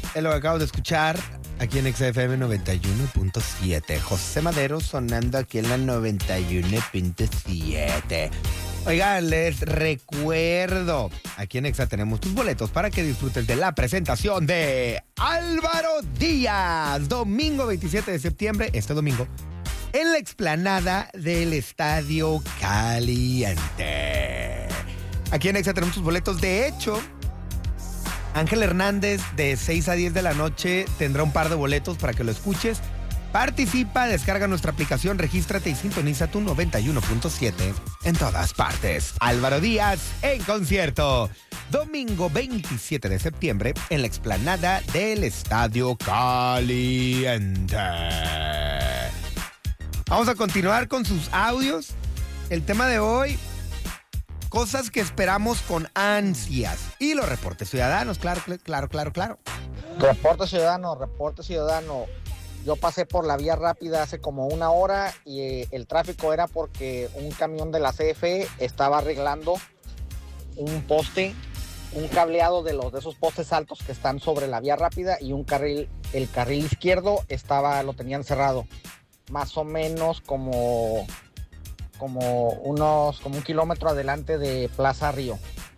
Es lo que acabo de escuchar aquí en XFM 91.7. José Madero sonando aquí en la 91.7. Oigan, les recuerdo, aquí en Exa tenemos tus boletos para que disfrutes de la presentación de Álvaro Díaz, domingo 27 de septiembre, este domingo, en la explanada del Estadio Caliente. Aquí en Exa tenemos tus boletos. De hecho, Ángel Hernández de 6 a 10 de la noche tendrá un par de boletos para que lo escuches. Participa, descarga nuestra aplicación, regístrate y sintoniza tu 91.7 en todas partes. Álvaro Díaz en concierto. Domingo 27 de septiembre en la explanada del Estadio Caliente. Vamos a continuar con sus audios. El tema de hoy: cosas que esperamos con ansias. Y los reportes ciudadanos, claro. Reporte ciudadano. Yo pasé por la vía rápida hace como 1 hora y el tráfico era porque un camión de la CFE estaba arreglando un poste, un cableado de esos postes altos que están sobre la vía rápida, y el carril izquierdo lo tenían cerrado. Más o menos como 1 kilómetro adelante de Plaza Río.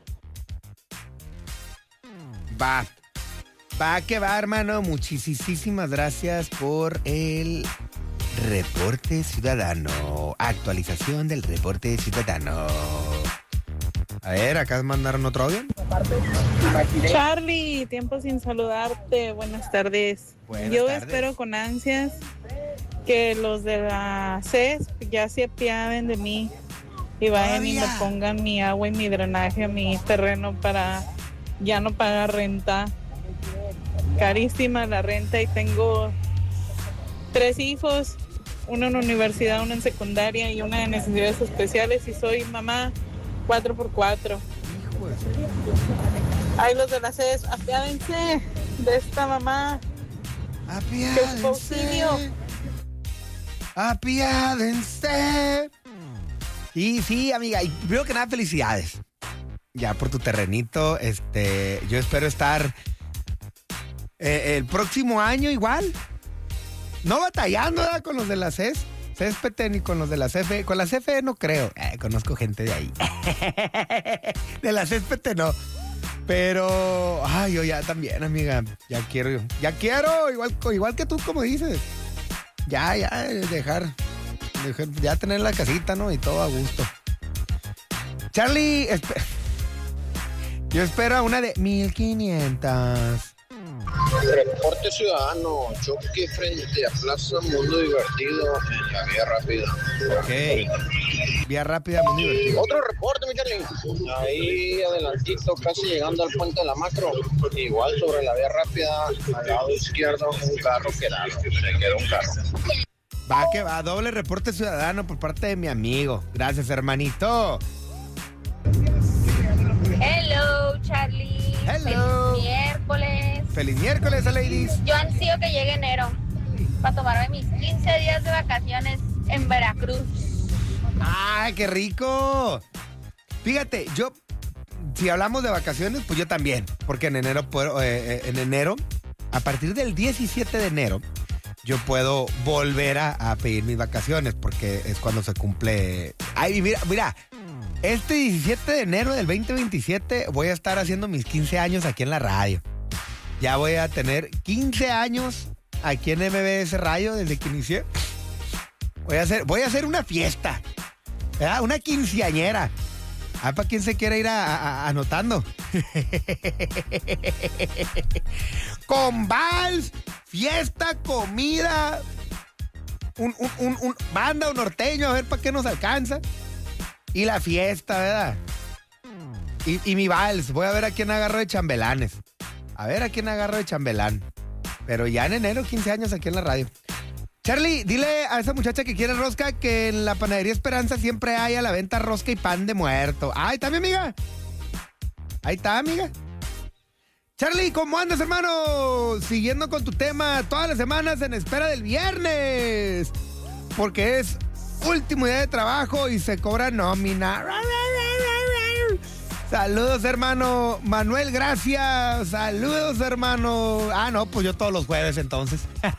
Va que va, hermano. Muchísimas gracias por el reporte ciudadano. Actualización del reporte ciudadano. A ver, acá mandaron otro audio. Charlie, tiempo sin saludarte. Buenas tardes. Yo espero con ansias que los de la CES ya se apiaden de mí y vayan y me pongan mi agua y mi drenaje a mi terreno para ya no pagar renta. Carísima la renta, y tengo 3 hijos, uno en universidad, uno en secundaria y una de necesidades especiales, y soy mamá 4x4. Ay, los de la CES, apiádense de esta mamá. Apiádense. Sí, amiga. Y primero que nada, felicidades. Ya por tu terrenito. Yo espero estar el próximo año igual. No batallando, ¿verdad? Con los de la CESPT ni con los de la CFE. Con la CFE no creo. Conozco gente de ahí. De la CESPT no. Pero, yo ya también, amiga. Ya quiero, igual que tú, como dices. Ya, dejar ya tener la casita, ¿no? Y todo a gusto. Charlie, yo espero una de 1,500. Reporte ciudadano, choque frente a Plaza Mundo Divertido en la vía rápida. Ok, vía rápida, Mundo Divertido. Otro reporte, mi Charlie. Ahí adelantito, casi llegando al puente de la Macro, igual sobre la vía rápida, al lado izquierdo, un carro quedado. Se quedó un carro. Va que va, doble reporte ciudadano por parte de mi amigo. Gracias, hermanito. Hello, Charlie. Hello. Feliz miércoles. Feliz miércoles, ladies. Yo ansío que llegue enero para tomarme mis 15 días de vacaciones en Veracruz. ¡Ay, qué rico! Fíjate, si hablamos de vacaciones, pues yo también. Porque en enero, a partir del 17 de enero, yo puedo volver a pedir mis vacaciones, porque es cuando se cumple. Ay, mira. Este 17 de enero del 2027 voy a estar haciendo mis 15 años aquí en la radio. Ya voy a tener 15 años aquí en MBS Radio desde que inicié. Voy a hacer una fiesta, ¿verdad? Una quinceañera. Para quien se quiera ir anotando. Con vals, fiesta, comida, un banda, un norteño, a ver para qué nos alcanza. Y la fiesta, ¿verdad? Y mi vals. Voy a ver a quién agarro de chambelanes. Pero ya en enero, 15 años aquí en la radio. Charlie, dile a esa muchacha que quiere rosca que en la panadería Esperanza siempre hay a la venta rosca y pan de muerto. Ahí está, mi amiga. Charlie, ¿cómo andas, hermano? Siguiendo con tu tema, todas las semanas en espera del viernes. Porque es último día de trabajo y se cobra nómina. Saludos, hermano. Manuel, gracias. Saludos, hermano. Ah, no, pues yo todos los jueves, entonces.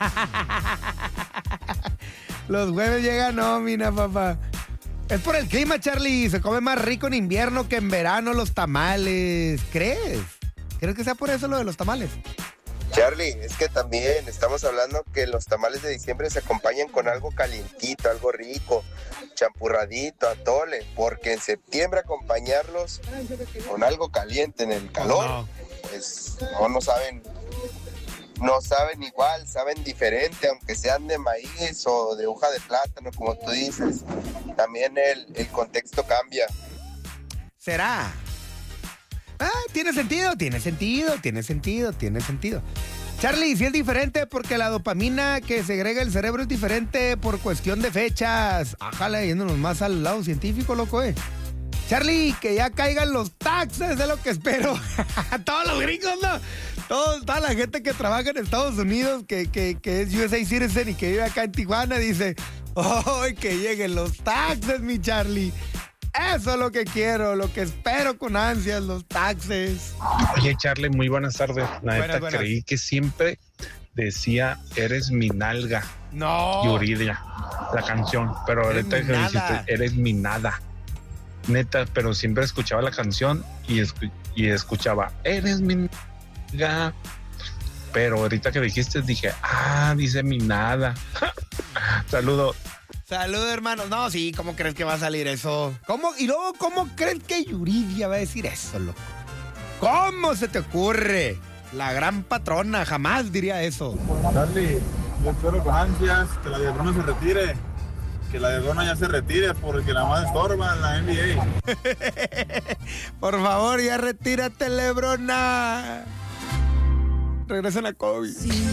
Los jueves llega nómina, papá. Es por el clima, Charlie. Se come más rico en invierno que en verano los tamales. ¿Crees? ¿Crees que sea por eso lo de los tamales? Charlie, es que también estamos hablando que los tamales de diciembre se acompañan con algo calientito, algo rico, champurradito, atole, porque en septiembre acompañarlos con algo caliente en el calor, pues no saben igual, saben diferente, aunque sean de maíz o de hoja de plátano, como tú dices. También el contexto cambia. ¿Será? Tiene sentido. Charlie, si es diferente porque la dopamina que segrega el cerebro es diferente por cuestión de fechas. Ájala, yéndonos más al lado científico, loco, Charlie, que ya caigan los taxes, es lo que espero. Todos los gringos, ¿no? Toda la gente que trabaja en Estados Unidos, que es USA Citizen y que vive acá en Tijuana, dice, ¡ay, que lleguen los taxes, mi Charlie! Eso es lo que quiero, lo que espero con ansias, los taxes. Oye, Charlie, muy buenas tardes. La neta, Buenas. creí que siempre decía, eres mi nalga. No. Yuridia, la canción. Pero ahorita que dijiste, eres mi nada. Neta, pero siempre escuchaba la canción y escuchaba, eres mi nalga. Pero ahorita que dijiste, dije, dice mi nada. Saludos. Saludos, hermanos. No, sí, ¿cómo crees que va a salir eso? ¿Cómo? Y luego, ¿cómo crees que Yuridia va a decir eso, loco? ¿Cómo se te ocurre? La gran patrona jamás diría eso. Charlie, yo espero con ansias que la Diabrona se retire. Que la Diabrona ya se retire porque la más estorba en la NBA. Por favor, ya retírate, Lebrona. Regresa la COVID.